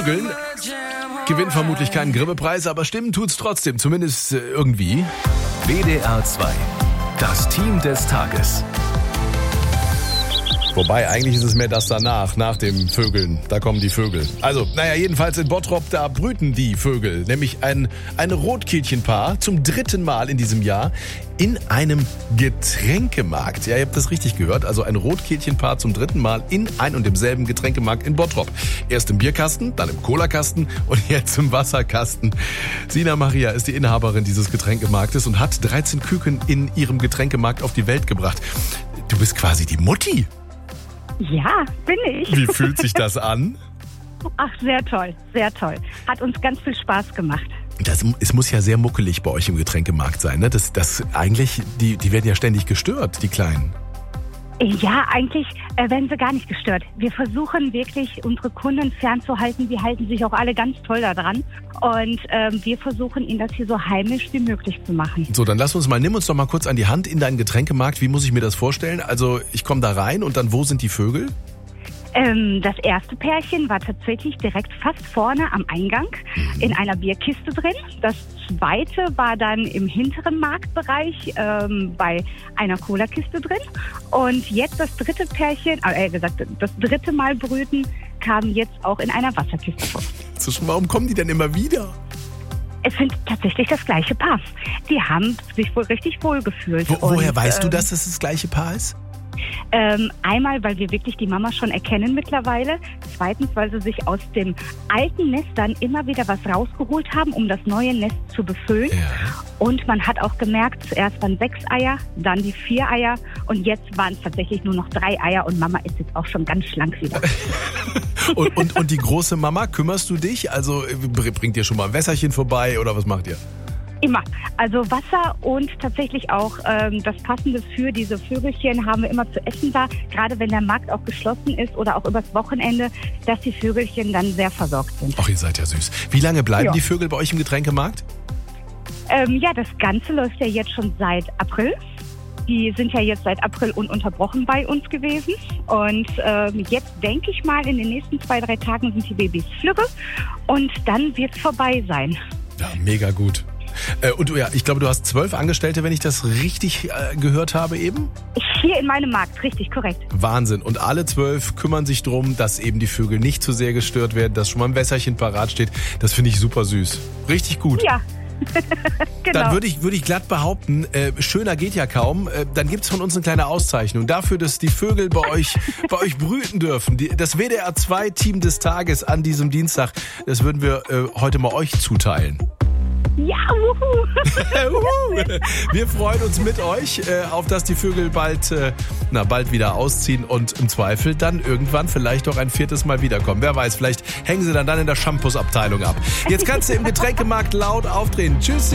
Gewinnt vermutlich keinen Grimme-Preis, aber stimmen tut's trotzdem, zumindest irgendwie. WDR 2, das Team des Tages. Wobei, eigentlich ist es mehr das danach, nach dem Vögeln. Da kommen die Vögel. Also, jedenfalls in Bottrop, da brüten die Vögel. Nämlich ein Rotkehlchenpaar zum 3. Mal in diesem Jahr in einem Getränkemarkt. Ja, ihr habt das richtig gehört. Also ein Rotkehlchenpaar zum 3. Mal in ein und demselben Getränkemarkt in Bottrop. Erst im Bierkasten, dann im Colakasten und jetzt im Wasserkasten. Sina Maria ist die Inhaberin dieses Getränkemarktes und hat 13 Küken in ihrem Getränkemarkt auf die Welt gebracht. Du bist quasi die Mutti. Ja, bin ich. Wie fühlt sich das an? Ach, sehr toll, sehr toll. Hat uns ganz viel Spaß gemacht. Es muss ja sehr muckelig bei euch im Getränkemarkt sein, ne? Die werden ja ständig gestört, die Kleinen. Ja, eigentlich werden sie gar nicht gestört. Wir versuchen wirklich, unsere Kunden fernzuhalten. Die halten sich auch alle ganz toll daran. Und wir versuchen, ihnen das hier so heimisch wie möglich zu machen. So, dann nimm uns doch mal kurz an die Hand in deinen Getränkemarkt. Wie muss ich mir das vorstellen? Also, ich komme da rein und dann, wo sind die Vögel? Das erste Pärchen war tatsächlich direkt fast vorne am Eingang in einer Bierkiste drin. Das zweite war dann im hinteren Marktbereich bei einer Cola-Kiste drin. Und jetzt das dritte Pärchen, das 3. Mal brüten, kam jetzt auch in einer Wasserkiste vor. Warum kommen die denn immer wieder? Es sind tatsächlich das gleiche Paar. Die haben sich wohl richtig wohl gefühlt. Woher weißt du, dass es das gleiche Paar ist? Einmal, weil wir wirklich die Mama schon erkennen mittlerweile. Zweitens, weil sie sich aus dem alten Nest dann immer wieder was rausgeholt haben, um das neue Nest zu befüllen. Ja. Und man hat auch gemerkt, zuerst waren 6 Eier, dann die 4 Eier und jetzt waren es tatsächlich nur noch 3 Eier und Mama ist jetzt auch schon ganz schlank wieder. und die große Mama, kümmerst du dich? Also bringt ihr schon mal ein Wässerchen vorbei oder was macht ihr? Immer. Also Wasser und tatsächlich auch das Passende für diese Vögelchen haben wir immer zu essen da. Gerade wenn der Markt auch geschlossen ist oder auch übers Wochenende, dass die Vögelchen dann sehr versorgt sind. Ach, ihr seid ja süß. Wie lange bleiben die Vögel bei euch im Getränkemarkt? Das Ganze läuft ja jetzt schon seit April. Die sind ja jetzt seit April ununterbrochen bei uns gewesen. Und jetzt denke ich mal, in den nächsten 2-3 Tagen sind die Babys flügge und dann wird es vorbei sein. Ja, mega gut. Und ich glaube, du hast 12 Angestellte, wenn ich das richtig gehört habe eben? Hier in meinem Markt, richtig, korrekt. Wahnsinn. Und alle 12 kümmern sich drum, dass eben die Vögel nicht zu sehr gestört werden, dass schon mal ein Wässerchen parat steht. Das finde ich super süß. Richtig gut. Ja. Genau. Dann würde ich glatt behaupten, schöner geht ja kaum. Dann gibt's von uns eine kleine Auszeichnung dafür, dass die Vögel bei euch brüten dürfen. Das WDR 2 Team des Tages an diesem Dienstag, das würden wir heute mal euch zuteilen. Ja, wuhu. Wir freuen uns mit euch, auf dass die Vögel bald wieder ausziehen und im Zweifel dann irgendwann vielleicht auch ein 4. Mal wiederkommen. Wer weiß, vielleicht hängen sie dann in der Shampoos-Abteilung ab. Jetzt kannst du im Getränkemarkt laut aufdrehen. Tschüss.